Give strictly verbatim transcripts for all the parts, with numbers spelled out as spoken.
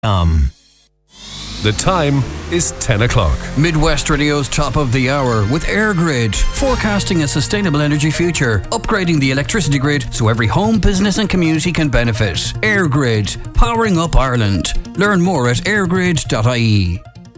Um. The time is ten o'clock. Midwest Radio's top of the hour with EirGrid, forecasting a sustainable energy future, upgrading the electricity grid so every home, business and community can benefit. EirGrid, powering up Ireland. Learn more at airgrid dot I E.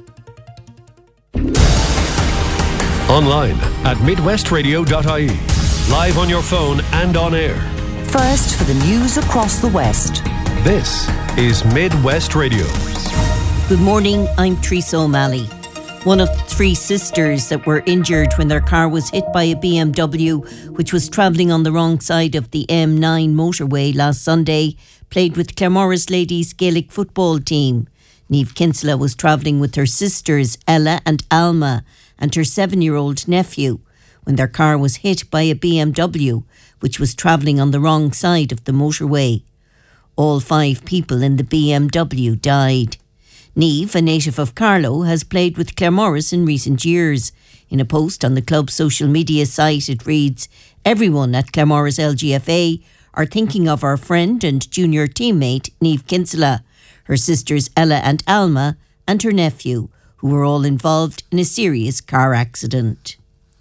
Online at midwest radio dot I E. Live on your phone and on air. First for the news across the West. This is Midwest Radio. Good morning, I'm Teresa O'Malley. One of the three sisters that were injured when their car was hit by a B M W, which was travelling on the wrong side of the M nine motorway last Sunday, played with Claremorris Ladies Gaelic football team. Niamh Kinsella was travelling with her sisters Ella and Alma and her seven-year-old nephew when their car was hit by a B M W, which was travelling on the wrong side of the motorway. All five people in the B M W died. Niamh, a native of Carlow, has played with Claremorris in recent years. In a post on the club's social media site, it reads, "Everyone at Claremorris L G F A are thinking of our friend and junior teammate, Niamh Kinsella, her sisters Ella and Alma, and her nephew, who were all involved in a serious car accident."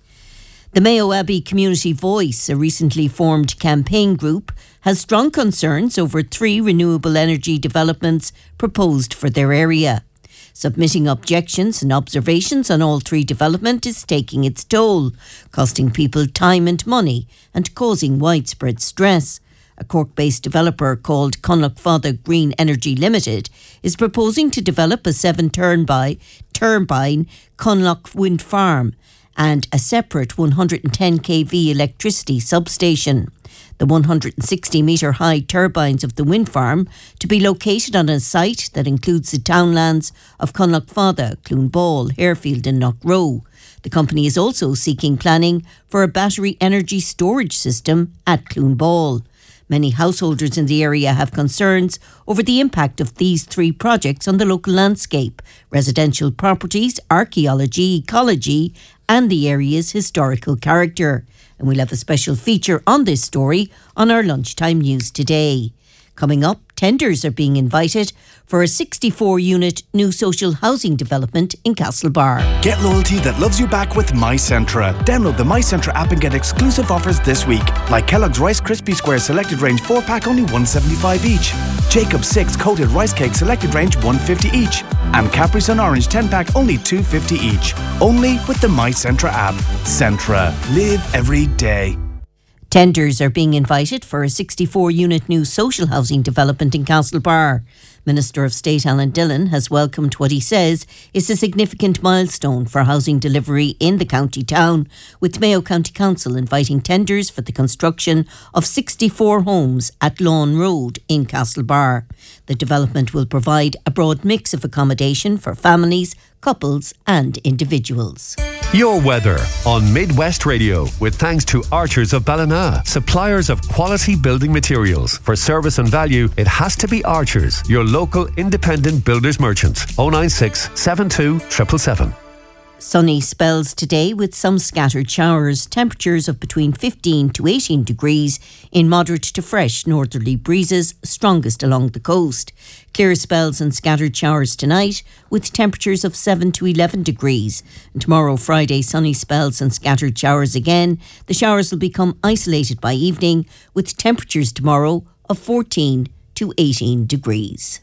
The Mayo Abbey Community Voice, a recently formed campaign group, has strong concerns over three renewable energy developments proposed for their area. Submitting objections and observations on all three developments is taking its toll, costing people time and money and causing widespread stress. A Cork-based developer called Connacht Green Energy Limited is proposing to develop a seven-turbine turbine Connacht Wind Farm and a separate one hundred ten kilowatt electricity substation. The one hundred sixty metre high turbines of the wind farm to be located on a site that includes the townlands of Connacht Fada, Cloonball, Harefield and Knockrow. The company is also seeking planning for a battery energy storage system at Cloonball. Many householders in the area have concerns over the impact of these three projects on the local landscape, residential properties, archaeology, ecology and the area's historical character. And we'll have a special feature on this story on our lunchtime news today. Coming up, tenders are being invited for a sixty-four unit new social housing development in Castlebar. Get loyalty that loves you back with MyCentra. Download the MyCentra app and get exclusive offers this week, like Kellogg's Rice Krispie Square Selected Range four pack only one seventy-five each, Jacob's six Coated Rice Cake Selected Range one fifty each, and Capri Sun Orange ten pack only two fifty each. Only with the MyCentra app. Centra. Live every day. Tenders are being invited for a sixty-four unit new social housing development in Castlebar. Minister of State Alan Dillon has welcomed what he says is a significant milestone for housing delivery in the county town, with Mayo County Council inviting tenders for the construction of sixty-four homes at Lawn Road in Castlebar. The development will provide a broad mix of accommodation for families, couples and individuals. Your weather on Midwest Radio, with thanks to Archers of Ballina, suppliers of quality building materials. For service and value, it has to be Archers, your local independent builders merchant. oh nine six, seven two, seven seven seven. Sunny spells today with some scattered showers, temperatures of between fifteen to eighteen degrees in moderate to fresh northerly breezes, strongest along the coast. Clear spells and scattered showers tonight with temperatures of seven to eleven degrees. And tomorrow, Friday, sunny spells and scattered showers again. The showers will become isolated by evening with temperatures tomorrow of fourteen to eighteen degrees.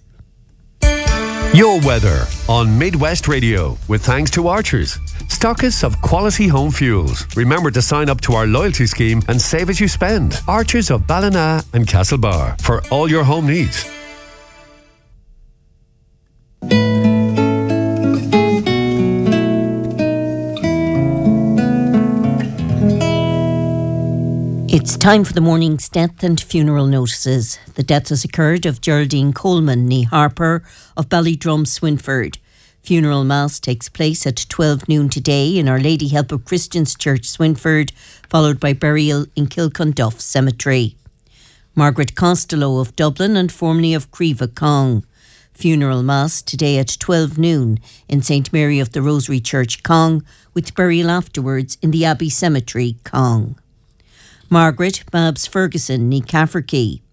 Your weather on Midwest Radio, with thanks to Archers, stockists of quality home fuels. Remember to sign up to our loyalty scheme and save as you spend. Archers of Ballina and Castlebar, for all your home needs. It's time for the morning's death and funeral notices. The death has occurred of Geraldine Coleman, née Harper, of Ballydrum, Swinford. Funeral mass takes place at twelve noon today in Our Lady Help of Christians Church, Swinford, followed by burial in Kilcunduff Cemetery. Margaret Costello of Dublin and formerly of Creva, Cong. Funeral mass today at twelve noon in Saint Mary of the Rosary Church, Cong, with burial afterwards in the Abbey Cemetery, Cong. Margaret Babs Ferguson, née Cafferkey.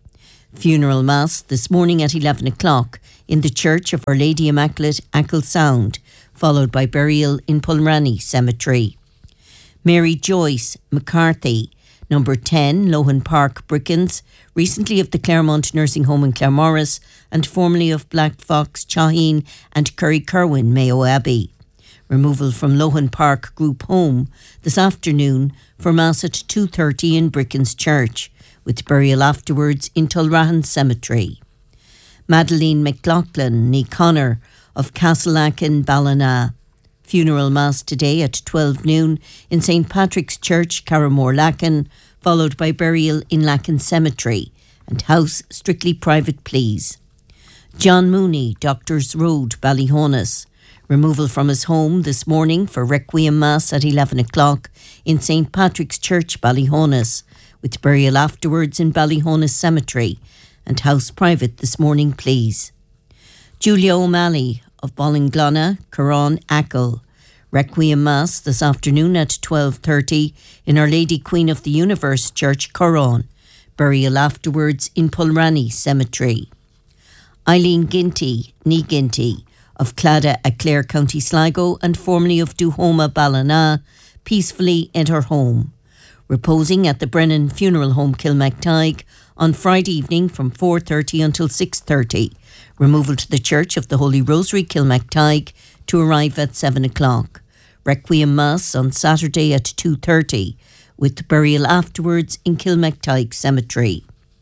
Funeral Mass this morning at eleven o'clock in the Church of Our Lady Immaculate, Achill Sound, followed by burial in Pulranny Cemetery. Mary Joyce McCarthy, number ten, Lohan Park, Brickens, recently of the Claremont Nursing Home in Claremorris and formerly of Black Fox, Chaheen and Curry Kerwin, Mayo Abbey. Removal from Lohan Park Group Home this afternoon for Mass at two thirty in Brickens Church, with burial afterwards in Tulrahan Cemetery. Madeleine McLaughlin, ní Connor, of Castleakin, Ballina. Funeral Mass today at twelve noon in Saint Patrick's Church, Carramore, Lacken, followed by burial in Lacken Cemetery, and house strictly private, please. John Mooney, Doctors Road, Ballyhonus. Removal from his home this morning for Requiem Mass at eleven o'clock in Saint Patrick's Church, Ballyhonus, with burial afterwards in Ballyhonus Cemetery, and house private this morning, please. Julia O'Malley of Ballinglonna, Curran, Achill. Requiem Mass this afternoon at twelve thirty in Our Lady Queen of the Universe Church, Curran. Burial afterwards in Pulranny Cemetery. Eileen Ginty, ní Ginty, of Clada at Clare, County Sligo, and formerly of Duhoma, Ballina, peacefully in her home. Reposing at the Brennan Funeral Home, Kilmactike, on Friday evening from four thirty until six thirty. Removal to the Church of the Holy Rosary, Kilmactike, to arrive at seven o'clock. Requiem Mass on Saturday at two thirty, with burial afterwards in Kilmactike Cemetery.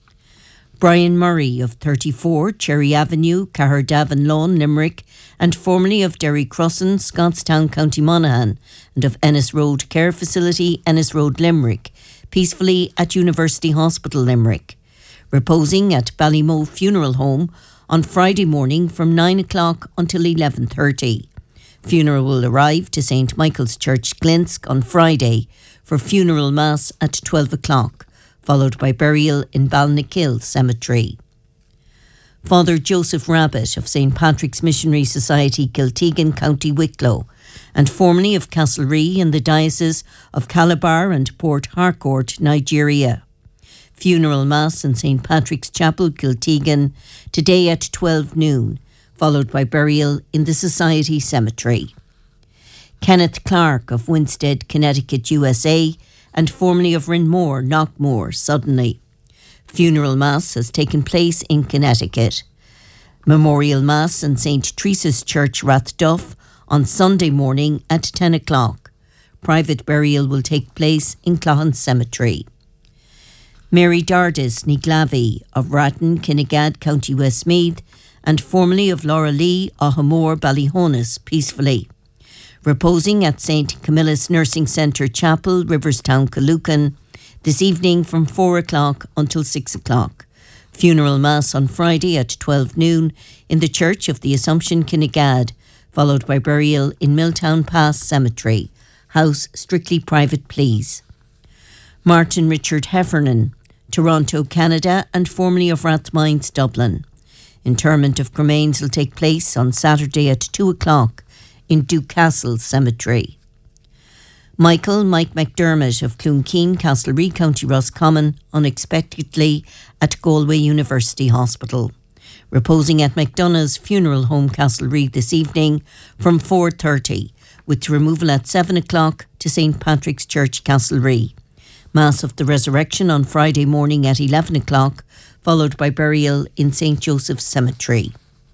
Brian Murray of thirty-four Cherry Avenue, Caherdavin Lawn, Limerick, and formerly of Derry Crossan, Scottstown, County Monaghan, and of Ennis Road Care Facility, Ennis Road, Limerick, peacefully at University Hospital, Limerick. Reposing at Ballymoe Funeral Home on Friday morning from nine o'clock until eleven thirty. Funeral will arrive to Saint Michael's Church, Glensk, on Friday for funeral mass at twelve o'clock, followed by burial in Balnakill Cemetery. Father Joseph Rabbit of Saint Patrick's Missionary Society, Kiltegan, County Wicklow, and formerly of Castlerea in the Diocese of Calabar and Port Harcourt, Nigeria. Funeral Mass in Saint Patrick's Chapel, Kiltegan, today at twelve noon, followed by burial in the Society Cemetery. Kenneth Clark of Winstead, Connecticut, U S A, and formerly of Rinmore, Knockmore, Suddenly. Funeral Mass has taken place in Connecticut. Memorial Mass in Saint Teresa's Church, Rathduff, on Sunday morning at ten o'clock. Private burial will take place in Clohan Cemetery. Mary Dardis ní Glavey of Ratton, Kinnegad, County Westmeath, and formerly of Laura Lee, Ahamore, Ballyhonus, peacefully. Reposing at Saint Camilla's Nursing Centre Chapel, Riverstown, Calucan, this evening from four o'clock until six o'clock. Funeral Mass on Friday at twelve noon in the Church of the Assumption, Kinnegad, followed by burial in Milltown Pass Cemetery. House strictly private, please. Martin Richard Heffernan, Toronto, Canada, and formerly of Rathmines, Dublin. Interment of cremains will take place on Saturday at two o'clock in Ducastle Cemetery. Michael Mike McDermott of Cloonkeen, Castlerea, County Roscommon, unexpectedly at Galway University Hospital. Reposing at McDonough's Funeral Home, Castlerea, this evening from four thirty, with removal at seven o'clock to Saint Patrick's Church, Castlerea. Mass of the Resurrection on Friday morning at eleven o'clock, followed by burial in Saint Joseph's Cemetery.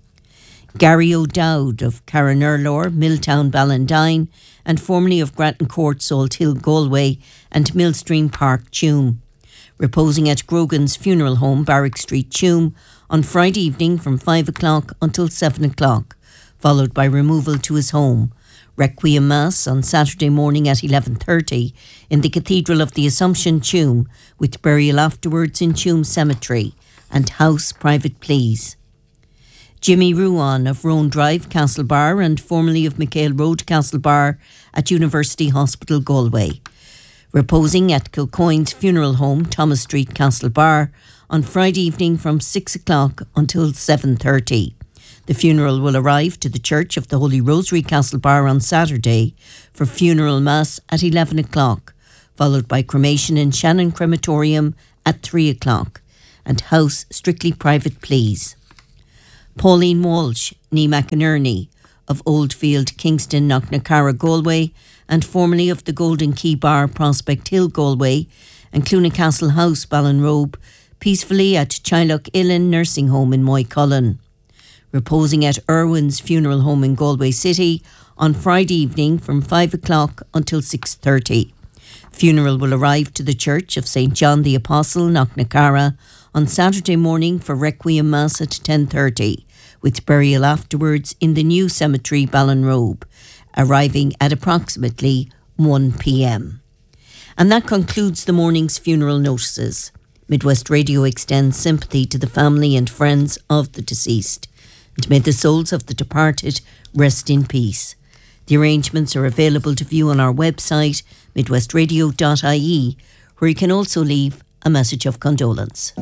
Gary O'Dowd of Carranurlor, Milltown, Ballandine, and formerly of Grattan Court, Salt Hill, Galway, and Millstream Park, Tuam. Reposing at Grogan's Funeral Home, Barrack Street, Tuam, on Friday evening from five o'clock until seven o'clock, followed by removal to his home. Requiem Mass on Saturday morning at eleven thirty in the Cathedral of the Assumption, Tuam, with burial afterwards in Tuam Cemetery, and house private, please. Jimmy Ruan of Roan Drive, Castlebar, and formerly of McHale Road, Castlebar, at University Hospital, Galway. Reposing at Kilcoyne's Funeral Home, Thomas Street, Castlebar, on Friday evening from six o'clock until seven thirty. The funeral will arrive to the Church of the Holy Rosary, Castlebar, on Saturday for funeral mass at eleven o'clock, followed by cremation in Shannon Crematorium at three o'clock, and house strictly private pleas. Pauline Walsh, ní McInerney of Oldfield, Kingston, Knocknacarra, Galway, and formerly of the Golden Key Bar, Prospect Hill, Galway, and Clunacastle House, Ballinrobe, peacefully at Chillock Illen Nursing Home in Moycullen. Reposing at Irwin's Funeral Home in Galway City on Friday evening from five o'clock until six thirty. Funeral will arrive to the Church of Saint John the Apostle, Knocknacarra, on Saturday morning for Requiem Mass at ten thirty, with burial afterwards in the new cemetery, Ballinrobe, arriving at approximately one p.m. And that concludes the morning's funeral notices. Midwest Radio extends sympathy to the family and friends of the deceased, and may the souls of the departed rest in peace. The arrangements are available to view on our website, midwest radio dot I E, where you can also leave a message of condolence.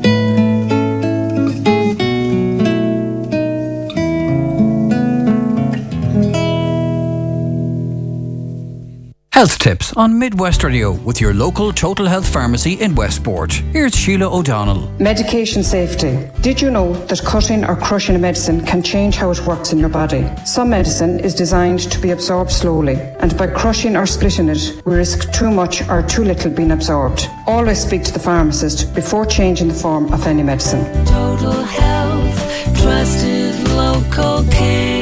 Health tips on Midwest Radio with your local Total Health Pharmacy in Westport. Here's Sheila O'Donnell. Medication safety. Did you know that cutting or crushing a medicine can change how it works in your body? Some medicine is designed to be absorbed slowly, and by crushing or splitting it, we risk too much or too little being absorbed. Always speak to the pharmacist before changing the form of any medicine. Total Health, trusted local care.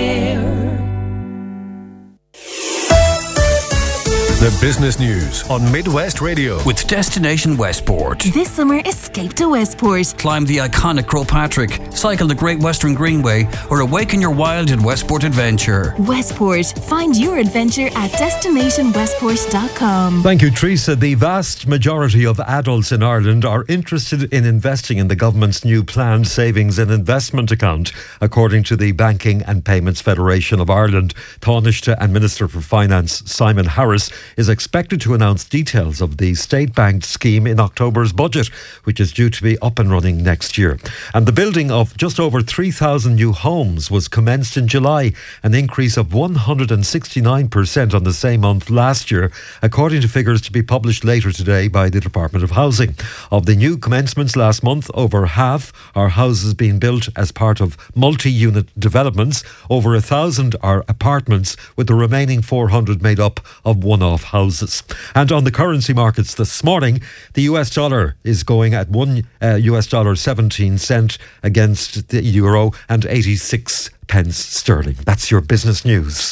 The business news on Midwest Radio with Destination Westport. This summer, escape to Westport. Climb the iconic Croagh Patrick, cycle the Great Western Greenway, or awaken your wild in Westport Adventure. Westport. Find your adventure at destination westport dot com. Thank you, Teresa. The vast majority of adults in Ireland are interested in investing in the government's new planned savings and investment account, according to the Banking and Payments Federation of Ireland. Taoiseach and Minister for Finance Simon Harris is expected to announce details of the state-backed scheme in October's budget, which is due to be up and running next year. And the building of just over three thousand new homes was commenced in July, an increase of one hundred sixty-nine percent on the same month last year, according to figures to be published later today by the Department of Housing. Of the new commencements last month, over half are houses being built as part of multi-unit developments. Over a thousand are apartments, with the remaining four hundred made up of one-off houses. And on the currency markets this morning, the U S dollar is going at one uh, U S dollar seventeen cent against the euro and eighty-six pence sterling. That's your business news.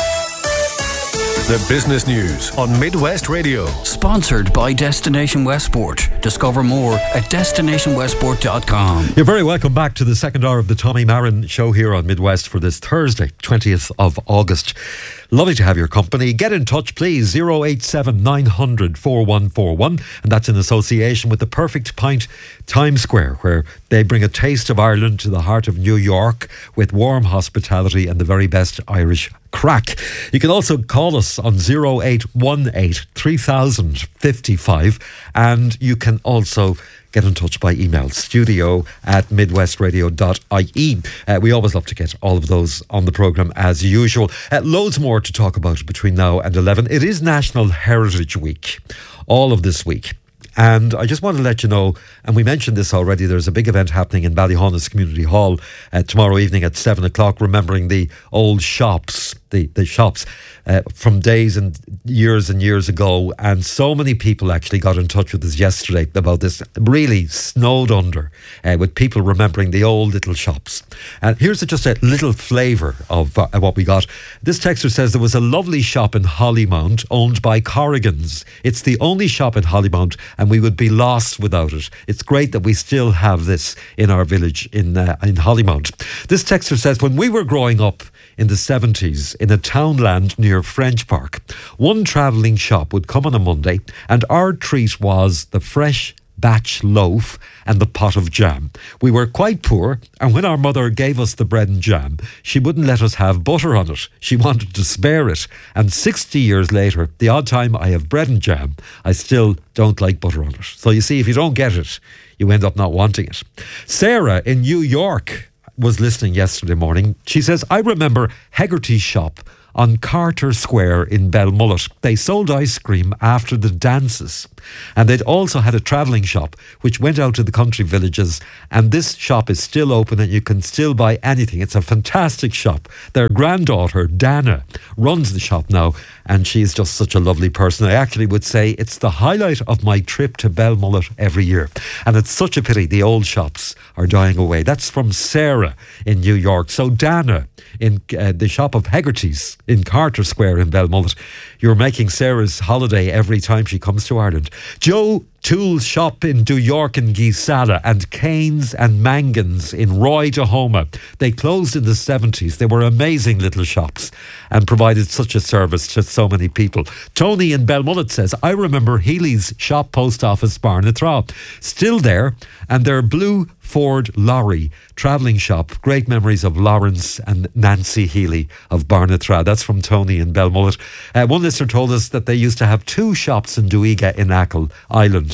The business news on Midwest Radio. Sponsored by Destination Westport. Discover more at destination westport dot com. You're very welcome back to the second hour of the Tommy Marin Show here on Midwest for this Thursday, twentieth of August. Lovely to have your company. Get in touch, please. oh eight seven nine hundred forty-one forty-one. And that's in association with the Perfect Pint Times Square, where they bring a taste of Ireland to the heart of New York with warm hospitality and the very best Irish crack. You can also call us on oh eight one eight three thousand fifty-five, and you can also get in touch by email, studio at midwest radio dot I E. Uh, we always love to get all of those on the programme as usual. Uh, loads more to talk about between now and eleven. It is National Heritage Week, all of this week. And I just want to let you know, and we mentioned this already, there's a big event happening in Ballyhonus Community Hall uh, tomorrow evening at seven o'clock, remembering the old shops, the, the shops uh, from days and years and years ago. And so many people actually got in touch with us yesterday about this, really snowed under uh, with people remembering the old little shops. And here's just a little flavour of uh, what we got. This texter says there was a lovely shop in Hollymount owned by Corrigan's. It's the only shop in Hollymount, and we would be lost without it. It's great that we still have this in our village in uh, in Hollymount. This texter says, when we were growing up in the seventies in a townland near French Park, one travelling shop would come on a Monday and our treat was the fresh batch loaf and the pot of jam. We were quite poor, and when our mother gave us the bread and jam, she wouldn't let us have butter on it. She wanted to spare it. And sixty years later, the odd time I have bread and jam, I still don't like butter on it. So you see, if you don't get it, you end up not wanting it. Sarah in New York was listening yesterday morning. She says, I remember Hegarty's shop on Carter Square in Belmullet. They sold ice cream after the dances. And they'd also had a travelling shop which went out to the country villages, and this shop is still open and you can still buy anything. It's a fantastic shop. Their granddaughter, Dana, runs the shop now, and she's just such a lovely person. I actually would say it's the highlight of my trip to Belmullet every year. And it's such a pity the old shops are dying away. That's from Sarah in New York. So Dana, in uh, the shop of Hegarty's in Carter Square in Belmullet, you're making Sarah's holiday every time she comes to Ireland. Joe Toole's shop in New York and Gisala, and Canes and Mangans in Roy de Homa. They closed in the seventies. They were amazing little shops and provided such a service to so many people. Tony in Belmullet says, I remember Healy's shop post office Barnatraw. Still there, and their blue Ford lorry travelling shop. Great memories of Lawrence and Nancy Healy of Barnatraw. That's from Tony in Belmullet. Uh, one listener told us that they used to have two shops in Duiga in Achill Island.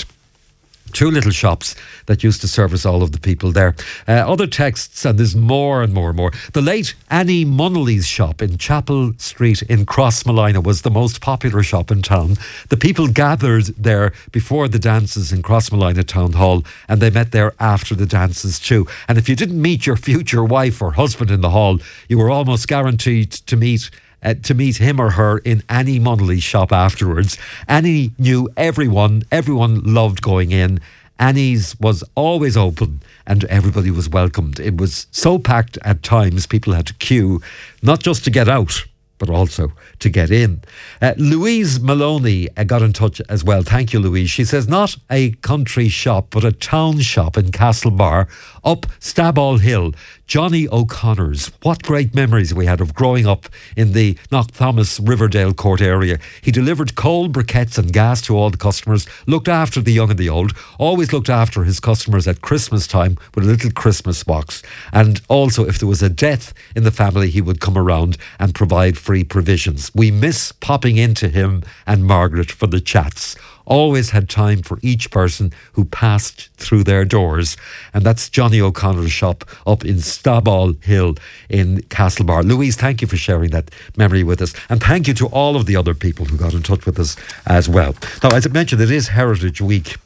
Two little shops that used to service all of the people there. Uh, other texts, and there's more and more and more. The late Annie Munnelly's shop in Chapel Street in Crossmolina was the most popular shop in town. The people gathered there before the dances in Crossmolina Town Hall, and they met there after the dances too. And if you didn't meet your future wife or husband in the hall, you were almost guaranteed to meet Uh, to meet him or her in Annie Munnelly's shop afterwards. Annie knew everyone. Everyone loved going in. Annie's was always open and everybody was welcomed. It was so packed at times, people had to queue, not just to get out, but also to get in. Uh, Louise Maloney uh, got in touch as well. Thank you, Louise. She says, not a country shop, but a town shop in Castlebar, up Staball Hill. Johnny O'Connor's. What great memories we had of growing up in the Knockthomas Riverdale Court area. He delivered coal briquettes and gas to all the customers, looked after the young and the old, always looked after his customers at Christmas time with a little Christmas box. And also, if there was a death in the family, he would come around and provide free provisions. We miss popping into him and Margaret for the chats. Always had time for each person who passed through their doors. And that's Johnny O'Connor's shop up in Staball Hill in Castlebar. Louise, thank you for sharing that memory with us. And thank you to all of the other people who got in touch with us as well. Now, as I mentioned, it is Heritage Week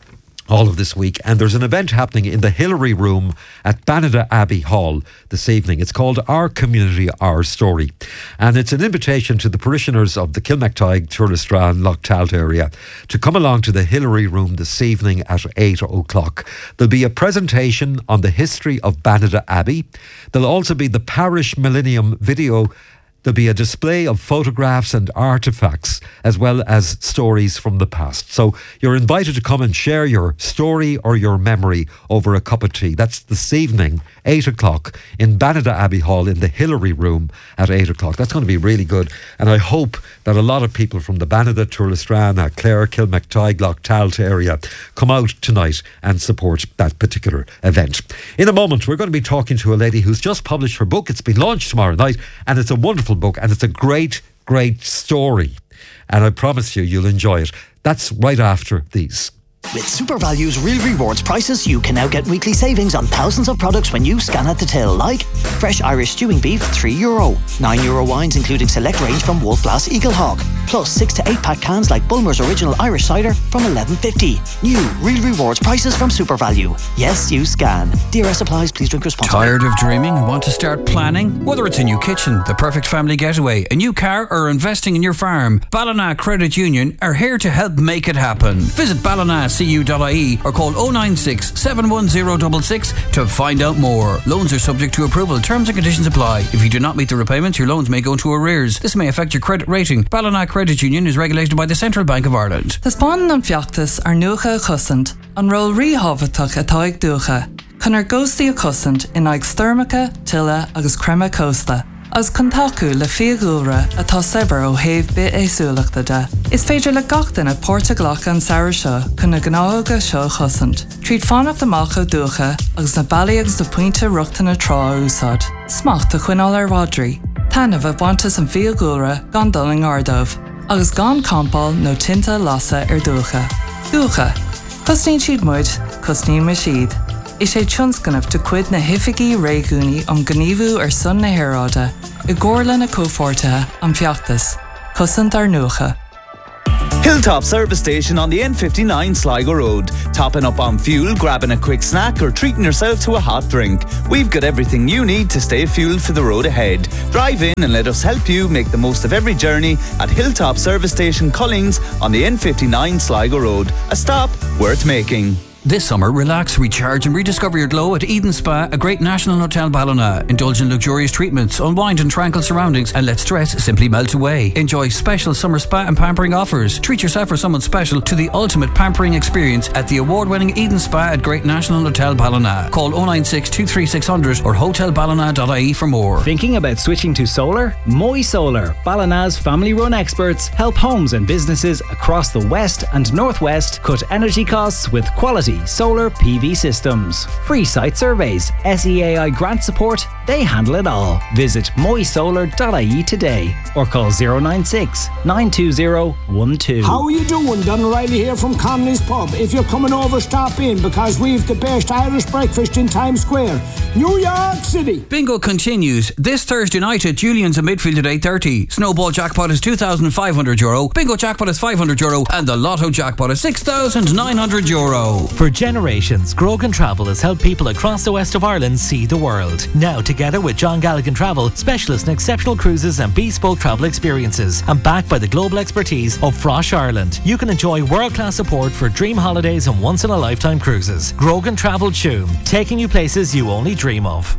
all of this week, and there's an event happening in the Hillary Room at Banada Abbey Hall this evening. It's called Our Community, Our Story, and it's an invitation to the parishioners of the Kilmactide, Turlestrane, Lochtalt area to come along to the Hillary Room this evening at eight o'clock. There'll be a presentation on the history of Banada Abbey. There'll also be the Parish Millennium video. There'll be a display of photographs and artefacts, as well as stories from the past. So you're invited to come and share your story or your memory over a cup of tea. That's this evening, eight o'clock, in Banada Abbey Hall in the Hillary Room at eight o'clock. That's going to be really good. And I hope that a lot of people from the Banada, Turlestrane, Clare, Kilmactide, Lochtalt area come out tonight and support that particular event. In a moment, we're going to be talking to a lady who's just published her book. It's been launched tomorrow night, and it's a wonderful book, and it's a great, great story. And I promise you, you'll enjoy it. That's right after these. With SuperValue's Real Rewards prices, you can now get weekly savings on thousands of products when you scan at the till, like fresh Irish stewing beef, three euro, nine euro wines including select range from Wolf Glass Eaglehawk, plus six to eight pack cans like Bulmer's Original Irish Cider from eleven fifty. New Real Rewards prices from SuperValue. Yes, you scan. D R S applies. Please drink responsibly. Tired of dreaming and want to start planning? Whether it's a new kitchen, the perfect family getaway, a new car, or investing in your farm, Ballina Credit Union are here to help make it happen. Visit Ballina C U dot I E or call oh nine six, seven one zero six six to find out more. Loans are subject to approval. Terms and conditions apply. If you do not meet the repayments, your loans may go into arrears. This may affect your credit rating. Ballina Credit Union is regulated by the Central Bank of Ireland. Tá spáin an fiachtas ar nuacha chusant, an ról ríhabhatach atá ag dúcha. Chun ar ghóstaí a chusant in ag styrmacha, tilla agus crema costa. As contacu le fiagúra atá sebar ó héh bit éasúlachta de. Is féidir le gachtain at Portaglach an saoir seo chun na gnága seo chusant. Tríd fánach de malcha dúcha agus na bailí agus de puinte ruchta na trá úsad. Smacht a chuinál ar Rodri. Tanna bheith bantas an fiagúra gan doling ardóh, agus gan campáil nó tinta lasa ar dúcha. Dúcha. Cosnín siad muid, cosnín me siad. is sé tionscanmh de cuid na hifigií réigúnaí an gníomhú ar son na hÉaráide, i gcomharla na cófortathe an feachtas, cosint ar nuacha. Hilltop Service Station on the N fifty-nine Sligo Road. Topping up on fuel, grabbing a quick snack or treating yourself to a hot drink. We've got everything you need to stay fueled for the road ahead. Drive in and let us help you make the most of every journey at Hilltop Service Station Collings on the N fifty-nine Sligo Road. A stop worth making. This summer, relax, recharge and rediscover your glow at Eden Spa, a great national hotel Ballina. Indulge in luxurious treatments, unwind in tranquil surroundings and let stress simply melt away. Enjoy special summer spa and pampering offers. Treat yourself or someone special to the ultimate pampering experience at the award-winning Eden Spa at Great National Hotel Ballina. Call oh nine six, two three six zero zero or hotel ballina dot I E for more. Thinking about switching to solar? Moy Solar, Ballina's family-run experts, help homes and businesses across the west and northwest cut energy costs with quality solar P V systems. Free site surveys, S E A I grant support, they handle it all. Visit moy solar dot I E today or call oh nine six, nine two zero, one two. How are you doing? Don O'Reilly here from Connolly's Pub. If you're coming over, stop in because we've the best Irish breakfast in Times Square, New York City. Bingo continues this Thursday night at Julian's in midfield at eight thirty. Snowball jackpot is two thousand five hundred euro, bingo jackpot is five hundred euro and the lotto jackpot is six thousand nine hundred euro. For generations, Grogan Travel has helped people across the west of Ireland see the world. Now, together with John Galligan Travel, specialist in exceptional cruises and bespoke travel experiences, and backed by the global expertise of Frosh Ireland, you can enjoy world-class support for dream holidays and once-in-a-lifetime cruises. Grogan Travel Tuam, taking you places you only dream of.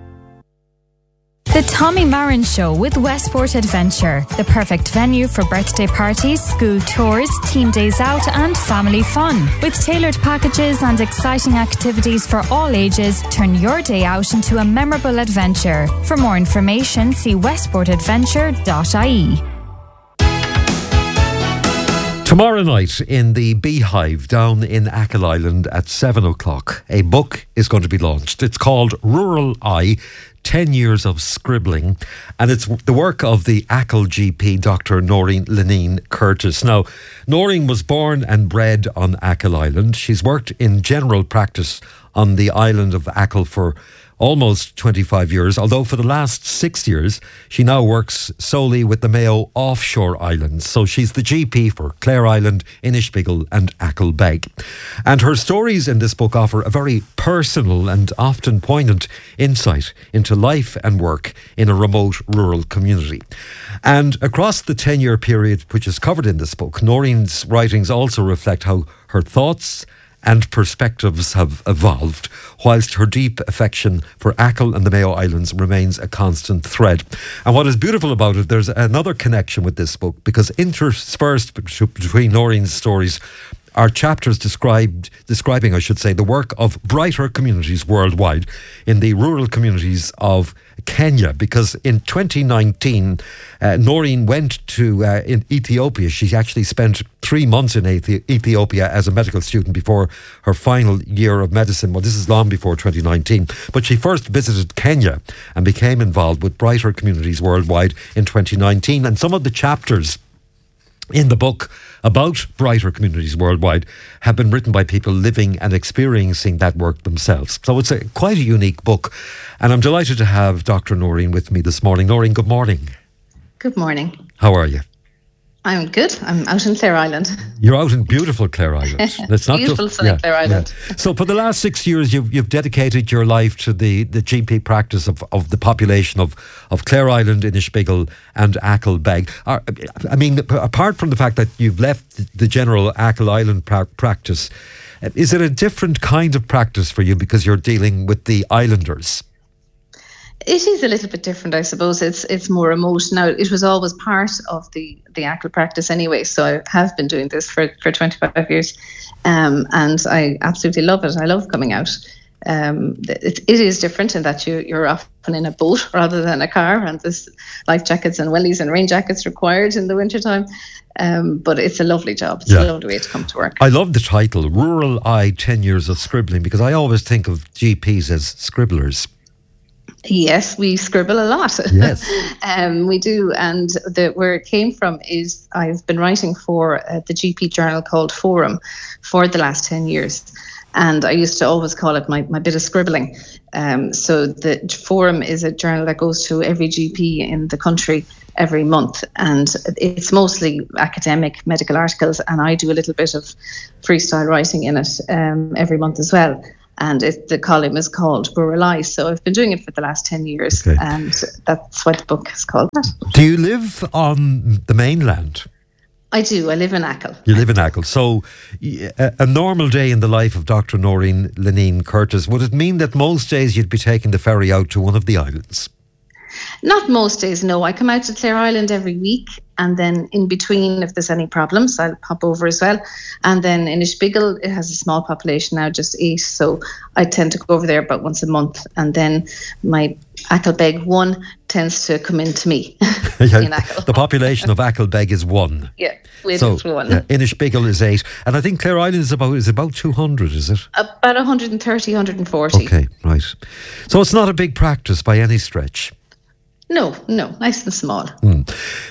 The Tommy Marin Show with Westport Adventure, the perfect venue for birthday parties, school tours, team days out and family fun. With tailored packages and exciting activities for all ages, turn your day out into a memorable adventure. For more information, see westport adventure dot I E. Tomorrow night in the Beehive down in Achill Island at seven o'clock, a book is going to be launched. It's called Rural Eye, ten years of Scribbling, and it's the work of the Achill G P, Doctor Noreen Lenine Curtis. Now, Noreen was born and bred on Achill Island. She's worked in general practice on the island of Achill for almost twenty-five years, although for the last six years she now works solely with the Mayo offshore islands. So she's the G P for Clare Island, Inishbiggle and Achill Beg. And her stories in this book offer a very personal and often poignant insight into life and work in a remote rural community. And across the ten-year period which is covered in this book, Noreen's writings also reflect how her thoughts and perspectives have evolved, whilst her deep affection for Achill and the Mayo Islands remains a constant thread. And what is beautiful about it, there's another connection with this book, because interspersed between Noreen's stories are chapters described, describing, I should say, the work of brighter communities worldwide in the rural communities of Kenya, because in twenty nineteen, uh, Noreen went to uh, in Ethiopia. She actually spent three months in Ethi- Ethiopia as a medical student before her final year of medicine. Well, this is long before twenty nineteen. But she first visited Kenya and became involved with brighter communities worldwide in twenty nineteen. And some of the chapters in the book about brighter communities worldwide have been written by people living and experiencing that work themselves. So it's a quite a unique book. And I'm delighted to have Doctor Noreen with me this morning. Noreen, good morning. Good morning. How are you? I'm good. I'm out in Clare Island. You're out in beautiful Clare Island. It's not beautiful just, sunny yeah, Clare Island. Yeah. So for the last six years, you've you've dedicated your life to the, the G P practice of, of the population of, of Clare Island, Inishbiggle and Achill Beg. Are, I mean, apart from the fact that you've left the general Achill Island pra- practice, is it a different kind of practice for you because you're dealing with the islanders? It is a little bit different, I suppose. It's it's more remote. Now, it was always part of the, the Achill practice anyway, so I have been doing this for, for twenty-five years, um, and I absolutely love it. I love coming out. Um, it, it is different in that you, you're often in a boat rather than a car, and there's life jackets and wellies and rain jackets required in the wintertime. Um, but it's a lovely job. It's yeah. a lovely way to come to work. I love the title, Rural Eye, ten years of Scribbling, because I always think of G Ps as scribblers. Yes, we scribble a lot. Yes, um, we do. And the, where it came from is I've been writing for uh, the G P journal called Forum for the last ten years. And I used to always call it my, my bit of scribbling. Um, so the Forum is a journal that goes to every G P in the country every month, and it's mostly academic medical articles, and I do a little bit of freestyle writing in it um, every month as well. And it, the column is called Rural Eye. So I've been doing it for the last ten years, okay. And that's what the book is called. Do you live on the mainland? I do. I live in Achill. You live in Achill. So a, a normal day in the life of Doctor Noreen Leneen Curtis, would it mean that most days you'd be taking the ferry out to one of the islands? Not most days, no. I come out to Clare Island every week, and then in between, if there's any problems, I'll pop over as well. And then in Ishpigel, it has a small population now, just eight, so I tend to go over there about once a month. And then my Acklebeg one tends to come in to me. Yeah, in Achill. The population of Acklebeg is one. Yeah, with so, one. Yeah, Inishbigel is eight, and I think Clare Island is about is about two hundred, is it? About one hundred thirty, one hundred forty. Okay, right. So it's not a big practice by any stretch. No, no, nice and small. Mm.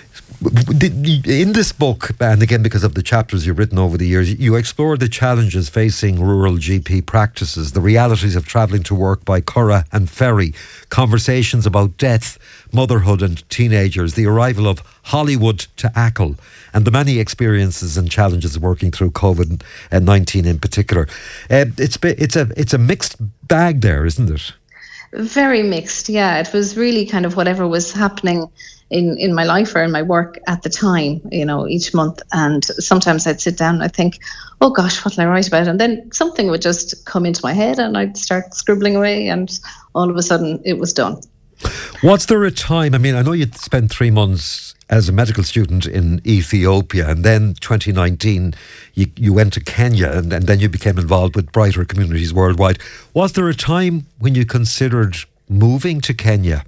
In this book, and again because of the chapters you've written over the years, you explore the challenges facing rural G P practices, the realities of travelling to work by curragh and ferry, conversations about death, motherhood and teenagers, the arrival of Hollywood to Achill, and the many experiences and challenges working through COVID nineteen in particular. Uh, it's it's a it's a mixed bag there, isn't it? Very mixed, yeah. It was really kind of whatever was happening in, in my life or in my work at the time, you know, each month. And sometimes I'd sit down and I'd think, oh gosh, what will I write about? And then something would just come into my head and I'd start scribbling away, and all of a sudden it was done. Was there a time, I mean, I know you spent three months as a medical student in Ethiopia, and then twenty nineteen you, you went to Kenya, and, and then you became involved with Brighter Communities Worldwide. Was there a time when you considered moving to Kenya?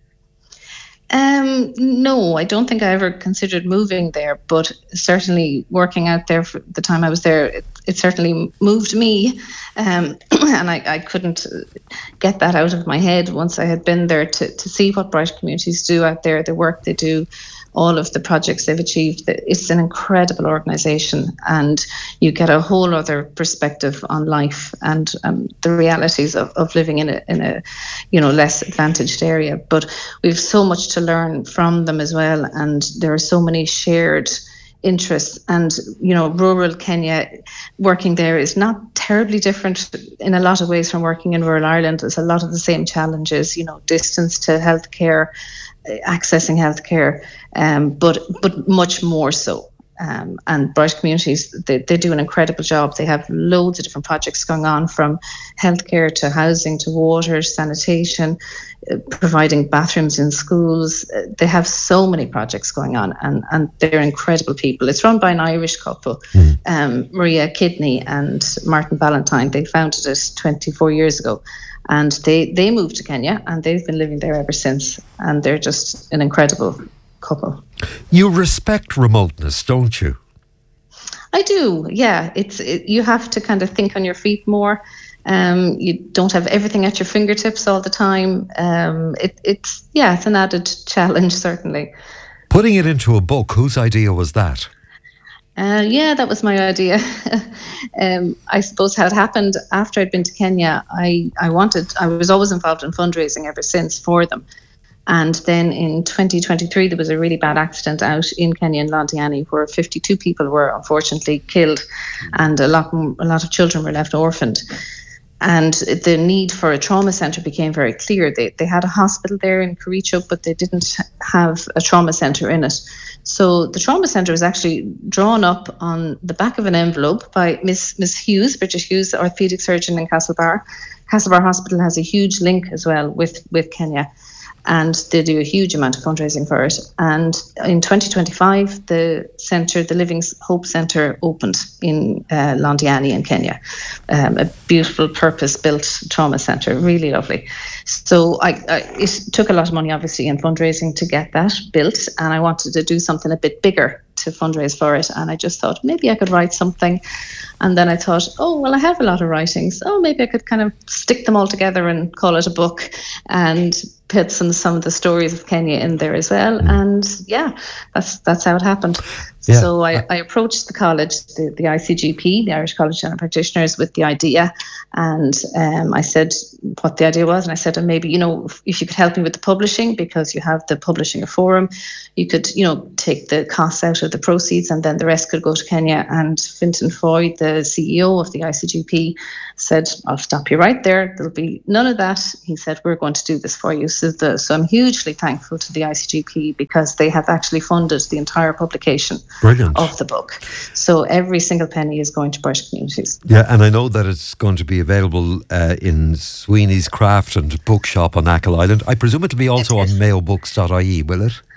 Um, no, I don't think I ever considered moving there, but certainly working out there for the time I was there, it, it certainly moved me, um, and I, I couldn't get that out of my head once I had been there to, to see what Brighter Communities do out there, the work they do, all of the projects they've achieved. It's an incredible organisation, and you get a whole other perspective on life and um, the realities of, of living in a in a you know less advantaged area. But we've so much to learn from them as well, and there are so many shared interests. And you know, rural Kenya, working there is not terribly different in a lot of ways from working in rural Ireland. There's a lot of the same challenges, you know, distance to healthcare, accessing healthcare, um, but but much more so. Um, and Bright Communities, they, they do an incredible job. They have loads of different projects going on, from healthcare to housing to water, sanitation, uh, providing bathrooms in schools. Uh, they have so many projects going on, and, and they're incredible people. It's run by an Irish couple, mm. um, Maria Kidney and Martin Ballantyne. They founded it twenty-four years ago. And they, they moved to Kenya, and they've been living there ever since. And they're just an incredible couple. You respect remoteness, don't you? I do, yeah. It's it, you have to kind of think on your feet more. Um, you don't have everything at your fingertips all the time. Um, it, it's, yeah, it's an added challenge, certainly. Putting it into a book, whose idea was that? Uh, yeah, that was my idea. um, I suppose how it happened after I'd been to Kenya, I, I wanted, I was always involved in fundraising ever since for them. And then in twenty twenty-three, there was a really bad accident out in Kenya in Londiani, where fifty-two people were unfortunately killed, and a lot, a lot of children were left orphaned. And the need for a trauma centre became very clear. They they had a hospital there in Kericho, but they didn't have a trauma centre in it. So the trauma centre was actually drawn up on the back of an envelope by Miss Miss Hughes, Bridget Hughes, the orthopaedic surgeon in Castlebar. Castlebar Hospital has a huge link as well with, with Kenya, and they do a huge amount of fundraising for it. And in twenty twenty-five, the centre, the Living Hope Centre, opened in uh, Londiani in Kenya. Um, a beautiful purpose-built trauma centre, really lovely. So I, I, it took a lot of money, obviously, in fundraising to get that built, and I wanted to do something a bit bigger to fundraise for it. And I just thought maybe I could write something. And then I thought, oh, well, I have a lot of writings. Oh, maybe I could kind of stick them all together and call it a book, and put some some of the stories of Kenya in there as well. And yeah, that's that's how it happened. Yeah. So I, I approached the college, the, the I C G P, the Irish College of General Practitioners, with the idea. And um, I said what the idea was. And I said, and maybe, you know, if, if you could help me with the publishing, because you have the Publishing Forum, you could, you know, take the costs out of the proceeds and then the rest could go to Kenya. And Fintan Foy, the C E O of the I C G P, said, I'll stop you right there. There'll be none of that. He said, we're going to do this for you. So, the, so I'm hugely thankful to the I C G P because they have actually funded the entire publication Brilliant. of the book. So every single penny is going to British communities. Yeah, and I know that it's going to be available uh, in Sweeney's Craft and Bookshop on Achill Island. I presume it'll be also on mayo books dot I E, will it?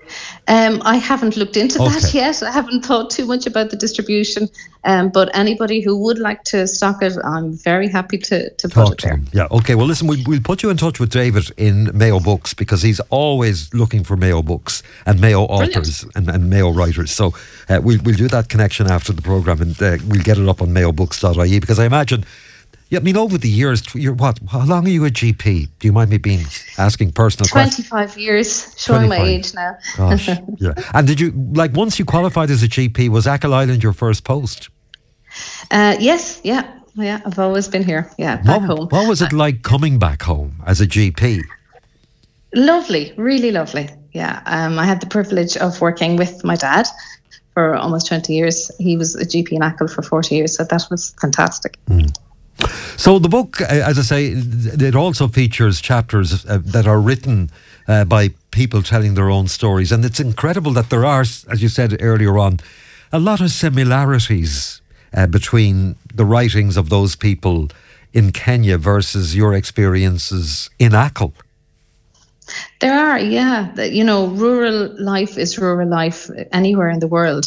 Um, I haven't looked into Okay. that yet. I haven't thought too much about the distribution. Um, but anybody who would like to stock it, I'm very happy to, to put Talk it to there. them. Yeah, okay. Well, listen, we'll, we'll put you in touch with David in Mayo Books because he's always looking for Mayo books and Mayo authors and, and Mayo writers. So uh, we'll, we'll do that connection after the programme and uh, we'll get it up on mayo books dot I E because I imagine, yeah, I mean, over the years, you're what? How long are you a G P? Do you mind me being asking personal questions? twenty-five years, showing my twenty-five. age now. Gosh, yeah. And did you, like, once you qualified as a G P, was Achill Island your first post? Uh, yes, yeah, yeah. I've always been here. Yeah, back what, home. What was it like coming back home as a G P? Lovely, really lovely. Yeah, um, I had the privilege of working with my dad for almost twenty years. He was a G P in Achill for forty years, so that was fantastic. Mm. So the book, uh, as I say, it also features chapters uh, that are written uh, by people telling their own stories. And it's incredible that there are, as you said earlier on, a lot of similarities uh, between the writings of those people in Kenya versus your experiences in Achill. There are, yeah. The- You know, rural life is rural life anywhere in the world.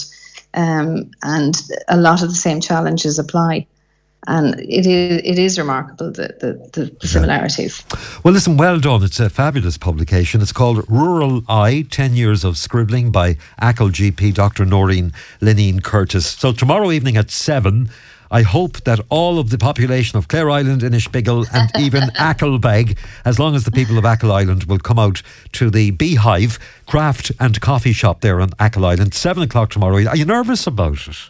Um, and a lot of the same challenges apply. And it is it is remarkable, the, the, the similarities. Well, listen, well done. It's a fabulous publication. It's called Rural Eye, ten years of Scribbling by Achill G P, Doctor Noreen Lineen Curtis. So tomorrow evening at seven, I hope that all of the population of Clare Island, Inishbiggle and even Achillbeg, as long as the people of Achill Island will come out to the Beehive Craft and Coffee Shop there on Achill Island, seven o'clock tomorrow. Are you nervous about it?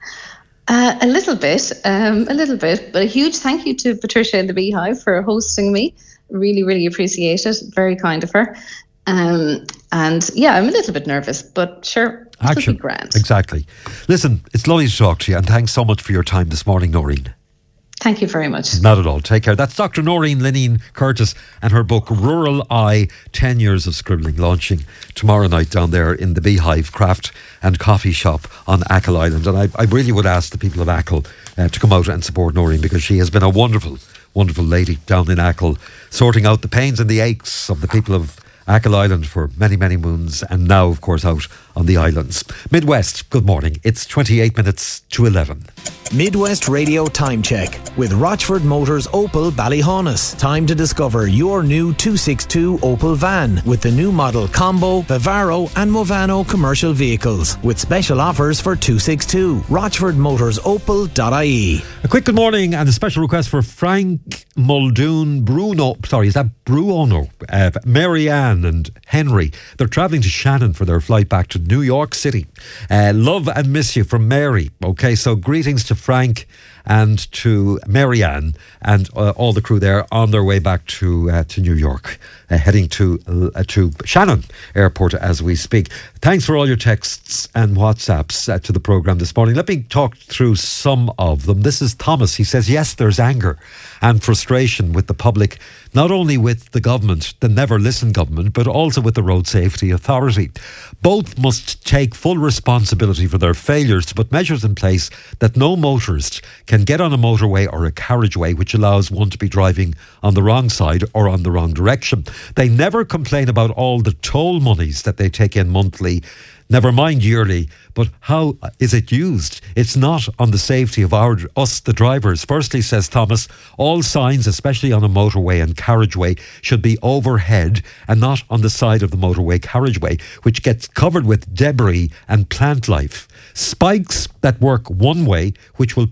Uh, a little bit, um, a little bit, but a huge thank you to Patricia and the Beehive for hosting me. Really, really appreciate it. Very kind of her. Um, and yeah, I'm a little bit nervous, but sure, it'll Action. be grand. Exactly. Listen, it's lovely to talk to you and thanks so much for your time this morning, Noreen. Thank you very much. Not at all. Take care. That's Doctor Noreen Lineen Curtis and her book Rural Eye, ten years of Scribbling, launching tomorrow night down there in the Beehive Craft and Coffee Shop on Achill Island. And I, I really would ask the people of Achill uh, to come out and support Noreen because she has been a wonderful, wonderful lady down in Achill, sorting out the pains and the aches of the people of Achill Island for many, many moons, and now, of course, out on the islands. Midwest, good morning. It's twenty-eight minutes to eleven. Midwest Radio Time Check with Rochford Motors Opel Ballyhaunis. Time to discover your new two sixty-two Opel van with the new model Combo, Vivaro and Movano commercial vehicles with special offers for two sixty-two. Rochford Motors Opel dot I E. A quick good morning and a special request for Frank Muldoon Bruno. Sorry, is that Bruno? Uh, Mary Ann and Henry. They're travelling to Shannon for their flight back to New York City. Uh, love and miss you from Mary. Okay, so greetings to Frank and to Mary Ann and uh, all the crew there on their way back to uh, to New York, uh, heading to uh, to Shannon Airport as we speak. Thanks for all your texts and WhatsApps uh, to the programme this morning. Let me talk through some of them. This is Thomas. He says, yes, there's anger and frustration with the public, not only with the government, the Never Listen government, but also with the Road Safety Authority. Both must take full responsibility for their failures to put measures in place that no motorist can get on a motorway or a carriageway which allows one to be driving on the wrong side or on the wrong direction. They never complain about all the toll monies that they take in monthly, never mind yearly, but how is it used? It's not on the safety of our us, the drivers. Firstly, says Thomas, all signs, especially on a motorway and carriageway, should be overhead and not on the side of the motorway carriageway, which gets covered with debris and plant life. Spikes that work one way, which will puncture the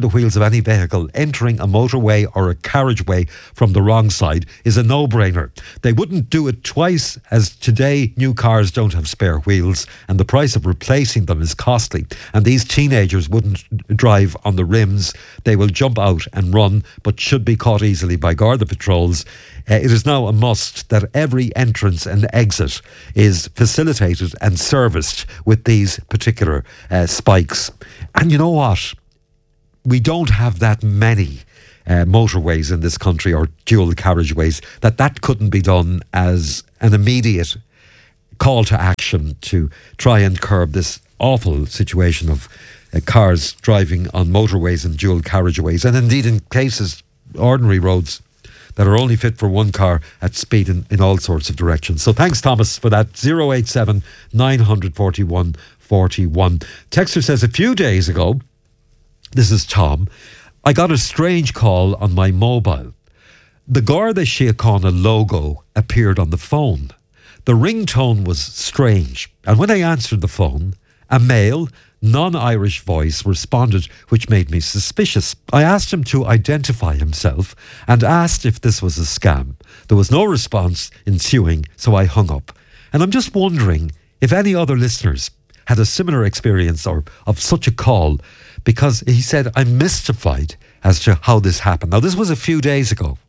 the wheels of any vehicle entering a motorway or a carriageway from the wrong side is a no-brainer. They wouldn't do it twice, as today new cars don't have spare wheels and the price of replacing them is costly. And these teenagers wouldn't drive on the rims. They will jump out and run, but should be caught easily by Garda patrols. Uh, it is now a must that every entrance and exit is facilitated and serviced with these particular uh, spikes. And you know what? We don't have that many uh, motorways in this country, or dual carriageways, that that couldn't be done as an immediate call to action to try and curb this awful situation of uh, cars driving on motorways and dual carriageways, and indeed in cases, ordinary roads that are only fit for one car at speed in, in all sorts of directions. So thanks, Thomas, for that. zero eight seven nine four one four one. Texter says, a few days ago, this is Tom, I got a strange call on my mobile. The Garda Síochána logo appeared on the phone. The ringtone was strange, and when I answered the phone, a male, non-Irish voice responded, which made me suspicious. I asked him to identify himself and asked if this was a scam. There was no response ensuing, so I hung up. And I'm just wondering if any other listeners had a similar experience or of such a call, because he said, I'm mystified as to how this happened. Now, this was a few days ago.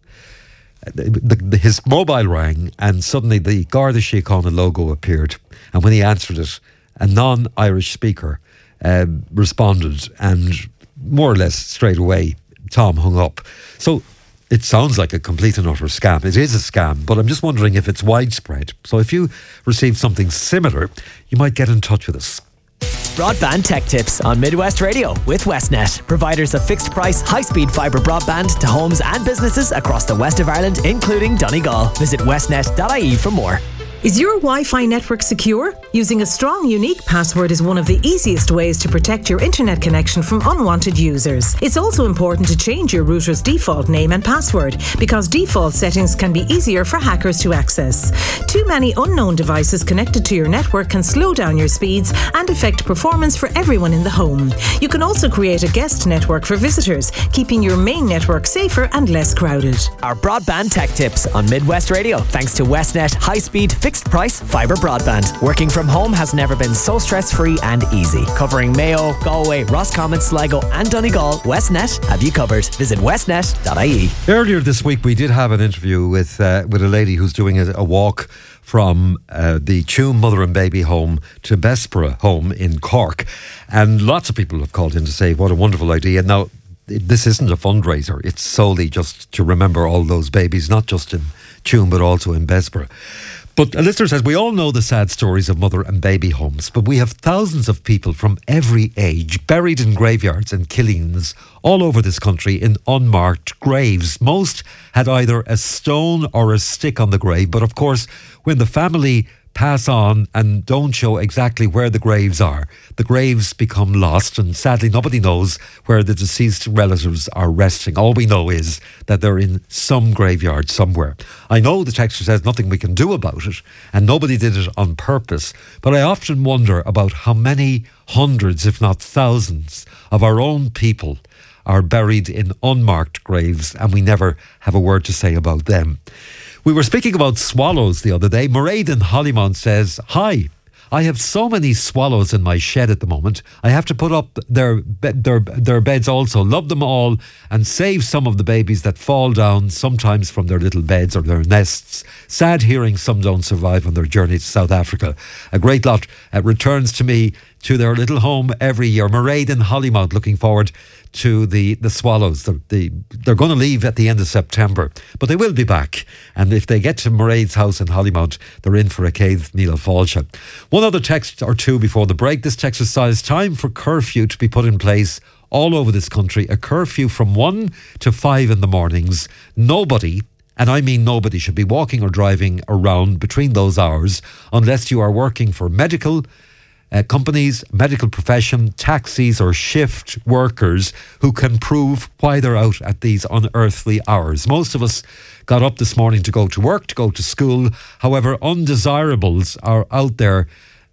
The, the, his mobile rang and suddenly the Garda Síochána logo appeared, and when he answered it, a non-Irish speaker uh, responded, and more or less straight away Tom hung up. So it sounds like a complete and utter scam. It is a scam, but I'm just wondering if it's widespread. So if you received something similar, you might get in touch with us. Broadband Tech Tips on Midwest Radio with Westnet, providers of fixed price, high speed fibre broadband to homes and businesses across the west of Ireland, including Donegal. Visit westnet dot I E for more. Is your Wi-Fi network secure? Using a strong, unique password is one of the easiest ways to protect your internet connection from unwanted users. It's also important to change your router's default name and password, because default settings can be easier for hackers to access. Too many unknown devices connected to your network can slow down your speeds and affect performance for everyone in the home. You can also create a guest network for visitors, keeping your main network safer and less crowded. Our Broadband Tech Tips on Midwest Radio, thanks to Westnet high-speed fixed price fibre broadband. Working from home has never been so stress-free and easy. Covering Mayo, Galway, Roscommon, Sligo and Donegal, Westnet have you covered. Visit westnet dot I E. Earlier this week we did have an interview with uh, with a lady who's doing a, a walk from uh, the Tuam Mother and Baby Home to Bessborough Home in Cork, and lots of people have called in to say what a wonderful idea. Now, this isn't a fundraiser, it's solely just to remember all those babies, not just in Tuam but also in Bessborough. But a listener says, we all know the sad stories of mother and baby homes, but we have thousands of people from every age buried in graveyards and killings all over this country in unmarked graves. Most had either a stone or a stick on the grave, but of course, when the family pass on and don't show exactly where the graves are, the graves become lost, and sadly nobody knows where the deceased relatives are resting. All we know is that they're in some graveyard somewhere. I know the texter says nothing we can do about it, and nobody did it on purpose, but I often wonder about how many hundreds, if not thousands, of our own people are buried in unmarked graves, and we never have a word to say about them. We were speaking about swallows the other day. Mairead in Hollymount says, hi, I have so many swallows in my shed at the moment. I have to put up their, their, their beds also. Love them all and save some of the babies that fall down, sometimes from their little beds or their nests. Sad hearing some don't survive on their journey to South Africa. A great lot uh, returns to me to their little home every year. Mairead in Hollymount, looking forward to the, the swallows. The, the, they're going to leave at the end of September, but they will be back. And if they get to Mairead's house in Hollymount, they're in for a cave Neil Falsha. One other text or two before the break. This text says, time for curfew to be put in place all over this country. A curfew from one to five in the mornings. Nobody, and I mean nobody, should be walking or driving around between those hours unless you are working for medical Uh, companies, medical profession, taxis or shift workers who can prove why they're out at these unearthly hours. Most of us got up this morning to go to work, to go to school. However, undesirables are out there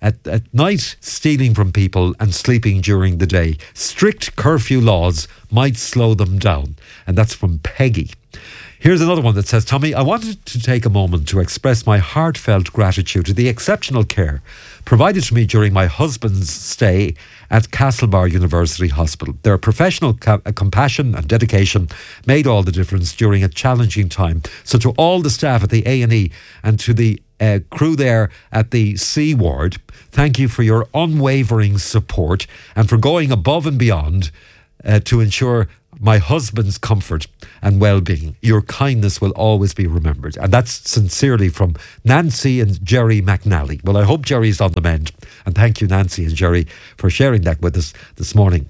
at, at night stealing from people and sleeping during the day. Strict curfew laws might slow them down. And that's from Peggy. Here's another one that says, Tommy, I wanted to take a moment to express my heartfelt gratitude to the exceptional care provided to me during my husband's stay at Castlebar University Hospital. Their professional co- compassion and dedication made all the difference during a challenging time. So to all the staff at the A and E and to the uh, crew there at the C ward, thank you for your unwavering support and for going above and beyond uh, to ensure my husband's comfort and well-being. Your kindness will always be remembered. And that's sincerely from Nancy and Jerry McNally. Well, I hope Jerry's on the mend. And thank you, Nancy and Jerry, for sharing that with us this morning.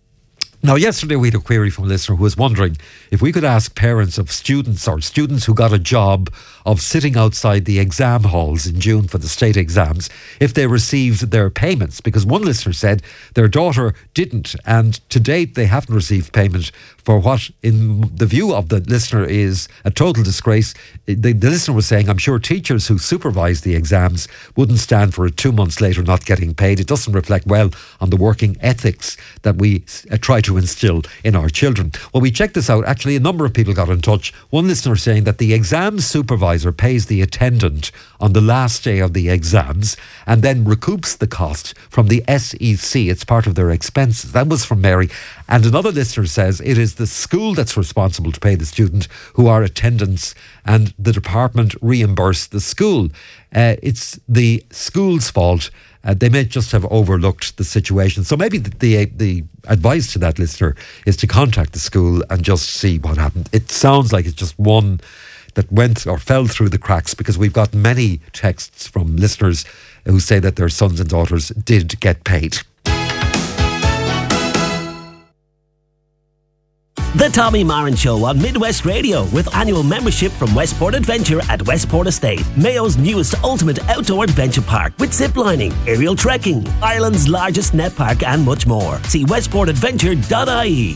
Now, yesterday we had a query from a listener who was wondering if we could ask parents of students or students who got a job of sitting outside the exam halls in June for the state exams if they received their payments, because one listener said their daughter didn't, and to date they haven't received payment for what, in the view of the listener, is a total disgrace. The, the listener was saying, I'm sure teachers who supervise the exams wouldn't stand for it two months later not getting paid. It doesn't reflect well on the working ethics that we uh, try to instill in our children. Well, we checked this out. Actually, a number of people got in touch. One listener saying that the exam supervisor pays the attendant on the last day of the exams and then recoups the cost from the S E C. It's part of their expenses. That was from Mary. And another listener says it is the school that's responsible to pay the student who are attendants and the department reimburse the school. Uh, it's the school's fault. Uh, they may just have overlooked the situation. So maybe the, the the advice to that listener is to contact the school and just see what happened. It sounds like it's just one that went or fell through the cracks, because we've got many texts from listeners who say that their sons and daughters did get paid. The Tommy Marin Show on Midwest Radio, with annual membership from Westport Adventure at Westport Estate, Mayo's newest ultimate outdoor adventure park with zip lining, aerial trekking, Ireland's largest net park and much more. See westport adventure dot I E.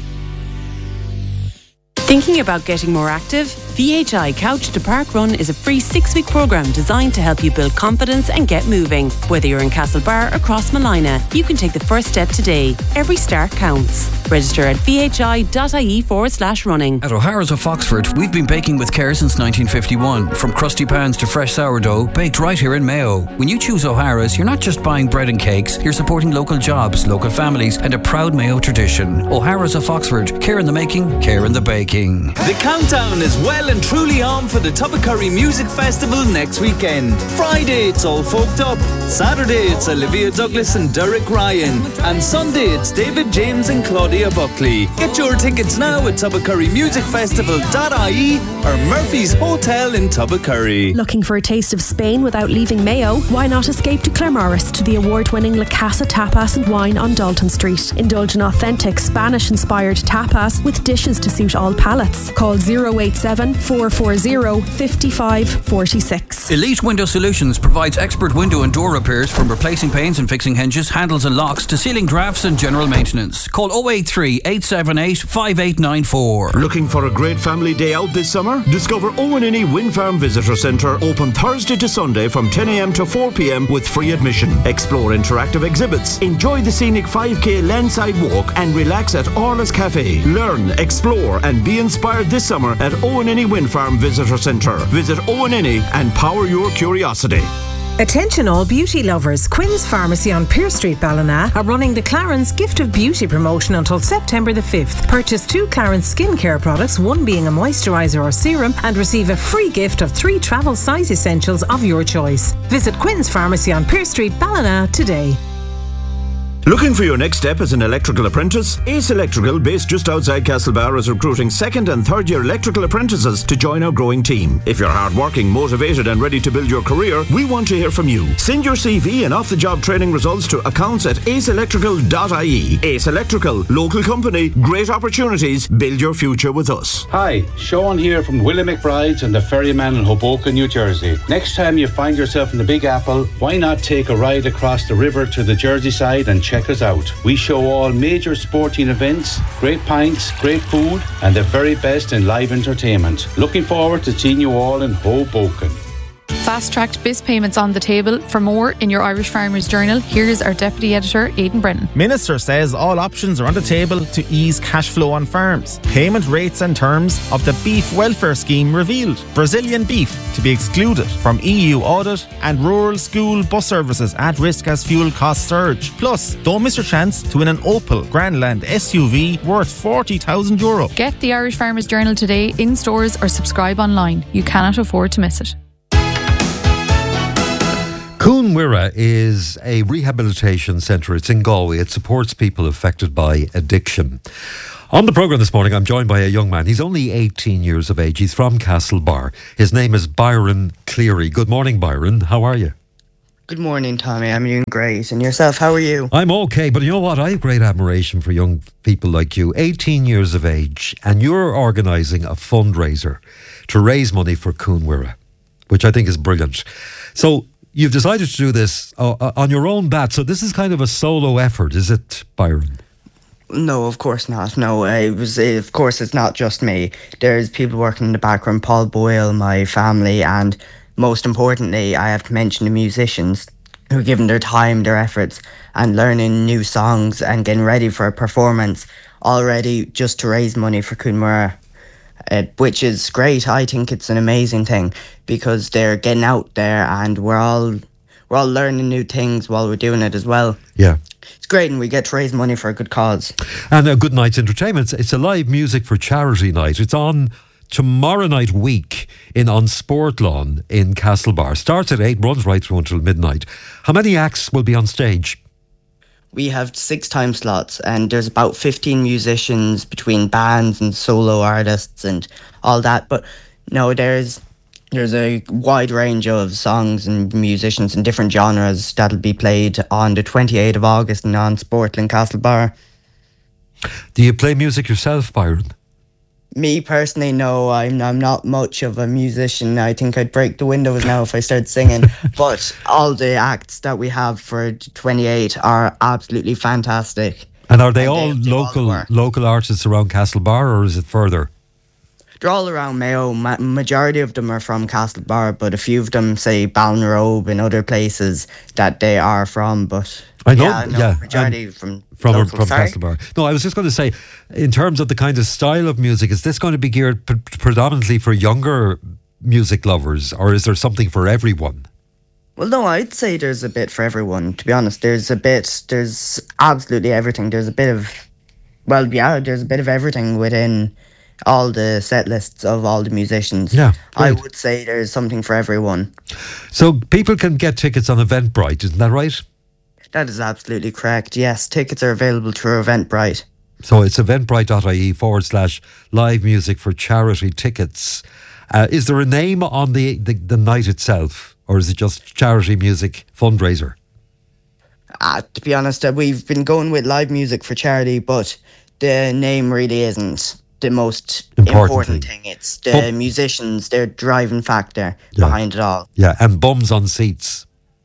Thinking about getting more active? V H I Couch to Park Run is a free six-week programme designed to help you build confidence and get moving. Whether you're in Castlebar or Crossmalina, you can take the first step today. Every start counts. Register at vhi.ie forward slash running. At O'Hara's of Foxford, we've been baking with care since nineteen fifty-one. From crusty pans to fresh sourdough, baked right here in Mayo. When you choose O'Hara's, you're not just buying bread and cakes, you're supporting local jobs, local families, and a proud Mayo tradition. O'Hara's of Foxford, care in the making, care in the baking. The countdown is well and truly on for the Tubbacurry Music Festival next weekend. Friday it's All Folked Up, Saturday it's Olivia Douglas and Derek Ryan, and Sunday it's David James and Claudia Buckley. Get your tickets now at tubbacurry music festival dot I E or Murphy's Hotel in Tubbacurry. Looking for a taste of Spain without leaving Mayo? Why not escape to Claremorris to the award-winning La Casa Tapas and Wine on Dalton Street. Indulge in authentic Spanish-inspired tapas with dishes to suit all palates. Call zero eight seven, four four zero, five five four six. Elite Window Solutions provides expert window and door repairs, from replacing panes and fixing hinges, handles and locks to sealing drafts and general maintenance. Call oh eight three, eight seven eight, five eight nine four. Looking for a great family day out this summer? Discover Owen Innie Wind Farm Visitor Centre, open Thursday to Sunday from ten a m to four p m with free admission. Explore interactive exhibits, enjoy the scenic five k landside walk and relax at Orla's Cafe. Learn, explore and be inspired this summer at Owen Innie Wind Farm Visitor Centre. Visit Owen Innie and power your curiosity. Attention all beauty lovers. Quinn's Pharmacy on Pearse Street, Ballina are running the Clarence Gift of Beauty promotion until September the fifth. Purchase two Clarence skincare products, one being a moisturiser or serum, and receive a free gift of three travel size essentials of your choice. Visit Quinn's Pharmacy on Pearse Street, Ballina today. Looking for your next step as an electrical apprentice? Ace Electrical, based just outside Castlebar, is recruiting second and third year electrical apprentices to join our growing team. If you're hardworking, motivated and ready to build your career, we want to hear from you. Send your C V and off-the-job training results to accounts at ace electrical dot I E. Ace Electrical, local company, great opportunities, build your future with us. Hi, Sean here from William McBride's and the Ferryman in Hoboken, New Jersey. Next time you find yourself in the Big Apple, why not take a ride across the river to the Jersey side and check us out. We show all major sporting events, great pints, great food, and the very best in live entertainment. Looking forward to seeing you all in Hoboken. Fast-tracked B I S payments on the table. For more in your Irish Farmers Journal, here's our Deputy Editor, Aidan Brennan. Minister says all options are on the table to ease cash flow on farms. Payment rates and terms of the beef welfare scheme revealed. Brazilian beef to be excluded from E U audit, and rural school bus services at risk as fuel costs surge. Plus, don't miss your chance to win an Opel Grandland S U V worth forty thousand euro. Get the Irish Farmers Journal today in stores or subscribe online. You cannot afford to miss it. Cún Mhuire is a rehabilitation centre. It's in Galway. It supports people affected by addiction. On the programme this morning, I'm joined by a young man. He's only eighteen years of age. He's from Castlebar. His name is Byron Cleary. Good morning, Byron. How are you? Good morning, Tommy. I'm doing great. And yourself, how are you? I'm okay, but you know what? I have great admiration for young people like you. eighteen years of age, and you're organising a fundraiser to raise money for Cún Mhuire, which I think is brilliant. So you've decided to do this uh, on your own bat. So this is kind of a solo effort, is it, Byron? No, of course not. No, it was. Of course, it's not just me. There's people working in the background. Paul Boyle, my family, and most importantly, I have to mention the musicians who are giving their time, their efforts, and learning new songs and getting ready for a performance already just to raise money for Cún Mhuire, uh, which is great. I think it's an amazing thing because they're getting out there and we're all we're all learning new things while we're doing it as well. Yeah. It's great, and we get to raise money for a good cause. And a good night's entertainment. It's a live music for charity night. It's on tomorrow night week in on Sport Lawn in Castlebar. Starts at eight, runs right through until midnight. How many acts will be on stage? We have six time slots, and there's about fifteen musicians between bands and solo artists and all that. But no, there's there's a wide range of songs and musicians in different genres that'll be played on the twenty-eighth of August in on Sportland Castlebar. Do you play music yourself, Byron? Me personally, no, I'm I'm not much of a musician. I think I'd break the windows now if I started singing. But all the acts that we have for twenty-eight are absolutely fantastic. And are they and all they, local all local artists around Castlebar, or is it further? They're all around Mayo. Ma- majority of them are from Castlebar, but a few of them say Ballinrobe and other places that they are from. But I know, yeah, no, yeah, majority from from local, from sorry. Castlebar. No, I was just going to say, in terms of the kind of style of music, is this going to be geared p- predominantly for younger music lovers, or is there something for everyone? Well, no, I'd say there's a bit for everyone. To be honest, there's a bit. There's absolutely everything. There's a bit of, well, yeah, there's a bit of everything within all the set lists of all the musicians. Yeah, I would say there's something for everyone. So people can get tickets on Eventbrite, isn't that right? That is absolutely correct. Yes, tickets are available through Eventbrite. So it's eventbrite.ie forward slash live music for charity tickets. Uh, is there a name on the, the, the night itself, or is it just charity music fundraiser? Uh, to be honest, uh, we've been going with live music for charity, but the name really isn't the most important, important thing. thing. It's the Bum- musicians, their driving factor yeah. behind it all. Yeah, and bums on seats.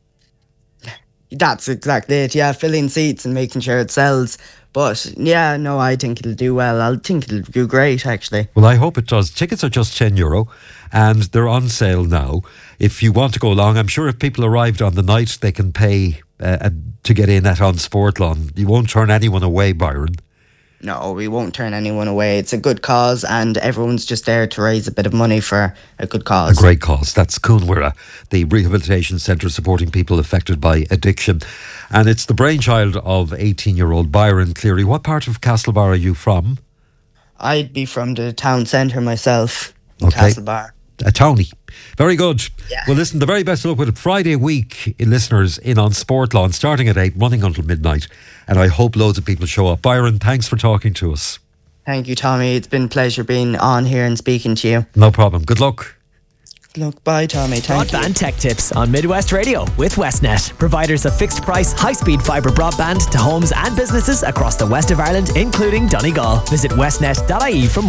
That's exactly it, yeah, filling seats and making sure it sells. But yeah, no, I think it'll do well. I think it'll do great, actually. Well, I hope it does. Tickets are just ten euro and they're on sale now. If you want to go along, I'm sure if people arrived on the night, they can pay uh, to get in at On Sport Lawn. You won't turn anyone away, Byron. No, we won't turn anyone away. It's a good cause, and everyone's just there to raise a bit of money for a good cause. A great cause. That's Cún Mhuire, the rehabilitation centre supporting people affected by addiction. And it's the brainchild of eighteen-year-old Byron Cleary. What part of Castlebar are you from? I'd be from the town centre myself, in okay. Castlebar. A townie. Very good. Yeah. Well, listen, the very best of luck with it. Friday week, listeners, in on Sport Lawn, starting at eight, running until midnight. And I hope loads of people show up. Byron, thanks for talking to us. Thank you, Tommy. It's been a pleasure being on here and speaking to you. No problem. Good luck. Good luck. Bye, Tommy. Thank Broadband you. Tech Tips on Midwest Radio with Westnet. Providers of fixed price, high speed fibre broadband to homes and businesses across the west of Ireland, including Donegal. Visit westnet dot I E for more.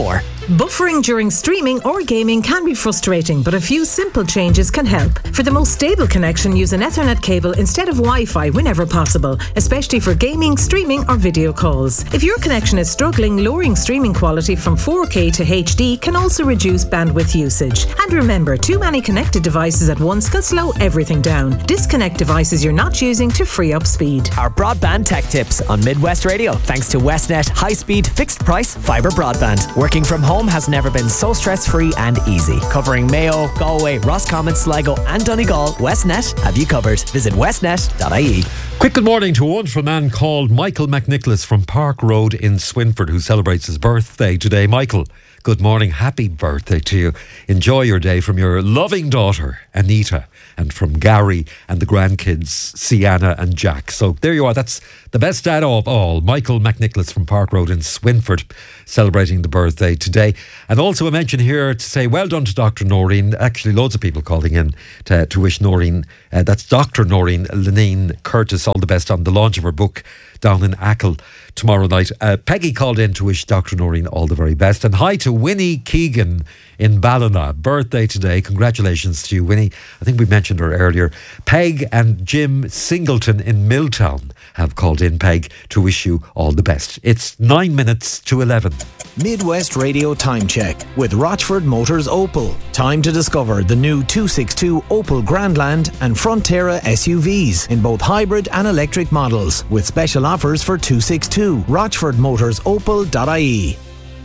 Buffering during streaming or gaming can be frustrating, but a few simple changes can help. For the most stable connection, use an Ethernet cable instead of Wi-Fi whenever possible, especially for gaming, streaming or video calls. If your connection is struggling, lowering streaming quality from four K to H D can also reduce bandwidth usage. And remember, too many connected devices at once can slow everything down. Disconnect devices you're not using to free up speed. Our broadband tech tips on Midwest Radio, thanks to WestNet high-speed, fixed-price fibre broadband. Working from home has never been so stress-free and easy. Covering Mayo, Galway, Roscommon, Sligo and Donegal, WestNet have you covered. Visit westnet dot I E. Quick good morning to a wonderful man called Michael McNicholas from Park Road in Swinford, who celebrates his birthday today. Michael, good morning. Happy birthday to you. Enjoy your day from your loving daughter, Anita, and from Gary and the grandkids, Sienna and Jack. So there you are. That's the best dad of all, Michael McNicholas from Park Road in Swinford, celebrating the birthday today. And also a mention here to say well done to Doctor Noreen. Actually, loads of people calling in to, to wish Noreen, uh, that's Doctor Noreen Lenine Curtis, all the best on the launch of her book down in Achill tomorrow night. Uh, Peggy called in to wish Doctor Noreen all the very best. And hi to Winnie Keegan in Ballina. Birthday today. Congratulations to you, Winnie. I think we mentioned her earlier. Peg and Jim Singleton in Milltown have called in, Peg, to wish you all the best. It's nine minutes to eleven. Midwest Radio Time Check with Rochford Motors Opel. Time to discover the new two sixty-two Opel Grandland and Frontera S U Vs in both hybrid and electric models with special offers for two sixty-two. rochford motors opel dot I E.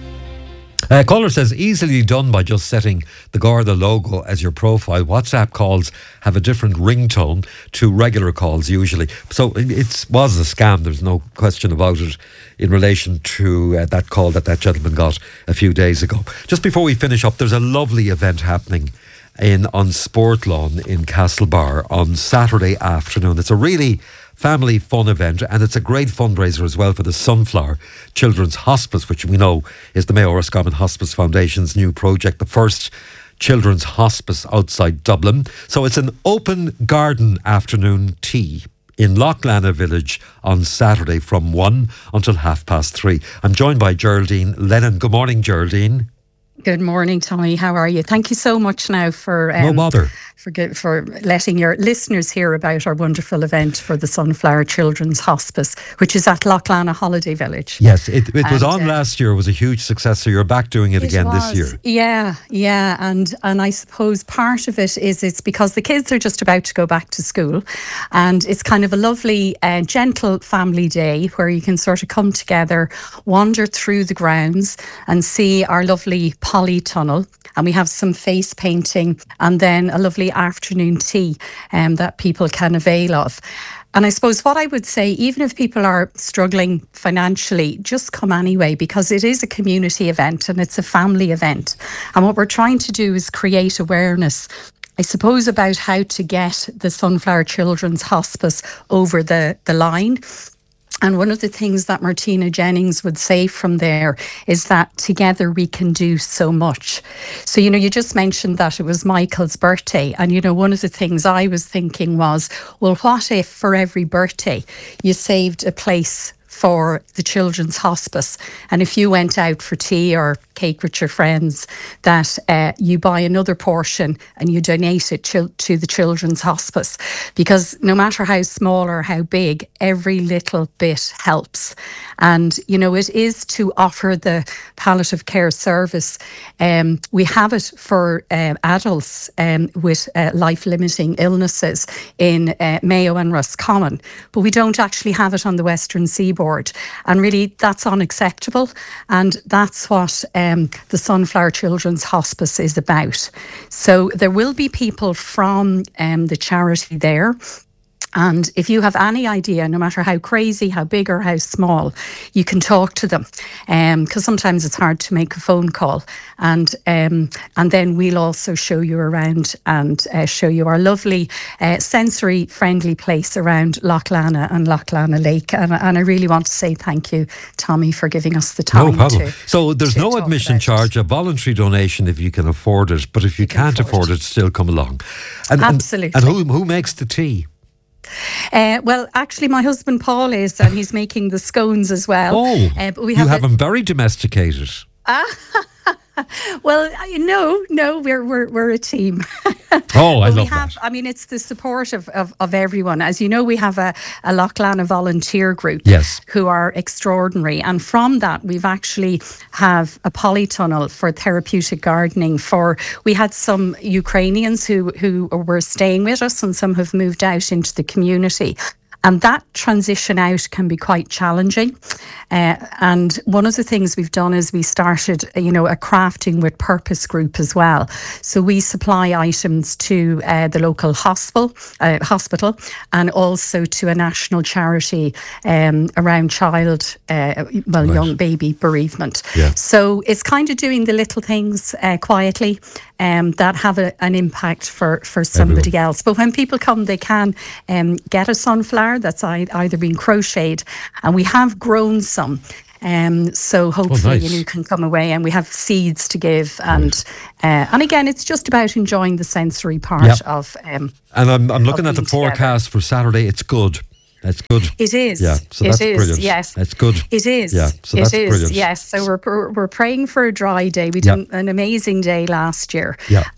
Uh, caller says, easily done by just setting the Garda logo as your profile. WhatsApp calls have a different ringtone to regular calls usually. So it was a scam, there's no question about it, in relation to uh, that call that that gentleman got a few days ago. Just before we finish up, there's a lovely event happening in on Sportlawn in Castlebar on Saturday afternoon. It's a really family fun event, and it's a great fundraiser as well for the Sunflower Children's Hospice, which we know is the Mayo Roscommon Hospice Foundation's new project, the first children's hospice outside Dublin. So it's an open garden afternoon tea in Loughlana Village on Saturday from one until half past three. I'm joined by Geraldine Lennon. Good morning, Geraldine. Good morning, Tommy. How are you? Thank you so much now for um, no bother. For, for letting your listeners hear about our wonderful event for the Sunflower Children's Hospice, which is at Loughlana Holiday Village. Yes, it, it was and, on uh, last year. It was a huge success. So you're back doing it, it again was. this year. Yeah, yeah. And, and I suppose part of it is it's because the kids are just about to go back to school. And it's kind of a lovely, uh, gentle family day where you can sort of come together, wander through the grounds and see our lovely polytunnel. And we have some face painting and then a lovely afternoon tea um, that people can avail of. And I suppose what I would say, even if people are struggling financially, just come anyway, because it is a community event and it's a family event. And what we're trying to do is create awareness, I suppose, about how to get the Sunflower Children's Hospice over the, the line. And one of the things that Martina Jennings would say from there is that together we can do so much. So, you know, you just mentioned that it was Michael's birthday. And, you know, one of the things I was thinking was, well, what if for every birthday you saved a place for the Children's Hospice? And if you went out for tea or cake with your friends, that uh, you buy another portion and you donate it to, to the Children's Hospice. Because no matter how small or how big, every little bit helps. And, you know, it is to offer the palliative care service. Um, we have it for uh, adults um, with uh, life-limiting illnesses in uh, Mayo and Roscommon, but we don't actually have it on the Western Seaboard. And really, that's unacceptable. And that's what um, the Sunflower Children's Hospice is about. So there will be people from um, the charity there. And if you have any idea, no matter how crazy, how big or how small, you can talk to them, because um, sometimes it's hard to make a phone call. And um, and then we'll also show you around and uh, show you our lovely uh, sensory-friendly place around Loughlana and Loughlana Lake. And, and I really want to say thank you, Tommy, for giving us the time. No problem. To, so there's to no admission charge, a voluntary donation if you can afford it. But if you, you can't afford, afford it, still come along. And, Absolutely. And, and who who makes the tea? Uh, well, actually, my husband Paul is, and he's making the scones as well. Oh, uh, but we you have, have a, them very domesticated. Well, no, no, we're we're we're a team. Oh, I we love have, that. I mean, it's the support of, of, of everyone. As you know, we have a, a Loughlana volunteer group Yes. who are extraordinary. And from that, we've actually have a polytunnel for therapeutic gardening for, we had some Ukrainians who, who were staying with us and some have moved out into the community. And that transition out can be quite challenging. Uh, and one of the things we've done is we started, you know, a crafting with purpose group as well. So we supply items to uh, the local hospital, uh, hospital, and also to a national charity um, around child, uh, well, Right. young baby bereavement. Yeah. So it's kind of doing the little things uh, quietly um, that have a, an impact for, for somebody else. But when people come, they can um, get a sunflower that's ei- either been crocheted, and we have grown some. Um, so hopefully, nice. you know, you can come away, and we have seeds to give, and uh, and again, it's just about enjoying the sensory part Yep. of. Um, And I'm, I'm looking of at the being together. forecast for Saturday. It's good. It's good. It is. Yeah, so It that's is, brilliant. yes. It's good. It is. Yeah, so it that's is, brilliant. Yes. So we're we're we're praying for a dry day. We Yeah. did an amazing day last year. Yeah.